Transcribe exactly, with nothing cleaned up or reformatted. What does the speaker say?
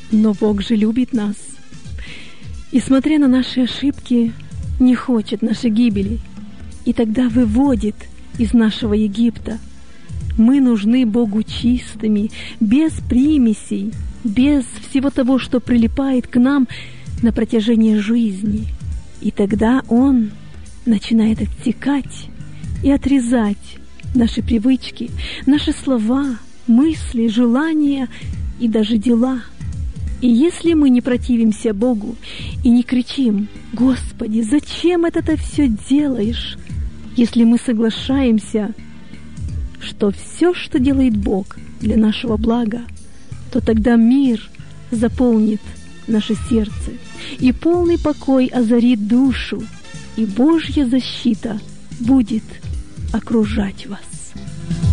Но Бог же любит нас. И, смотря на наши ошибки, не хочет нашей гибели. И тогда выводит из нашего Египта. Мы нужны Богу чистыми, без примесей, без всего того, что прилипает к нам на протяжении жизни. И тогда Он начинает отсекать и отрезать наши привычки, наши слова, мысли, желания и даже дела. И если мы не противимся Богу и не кричим: «Господи, зачем это ты все делаешь?», если мы соглашаемся, что все, что делает Бог для нашего блага, то тогда мир заполнит наше сердце, и полный покой озарит душу, и Божья защита будет окружать вас.